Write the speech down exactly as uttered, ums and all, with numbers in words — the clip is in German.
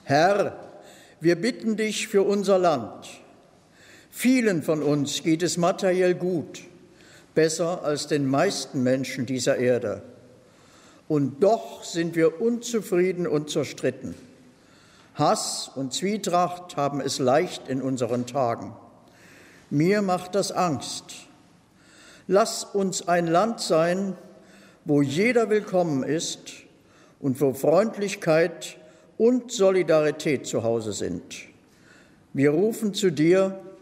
Herr, wir bitten dich für unser Land. Vielen von uns geht es materiell gut, besser als den meisten Menschen dieser Erde. Und doch sind wir unzufrieden und zerstritten. Hass und Zwietracht haben es leicht in unseren Tagen. Mir macht das Angst. Lass uns ein Land sein, wo jeder willkommen ist und wo Freundlichkeit und Solidarität zu Hause sind. Wir rufen zu dir,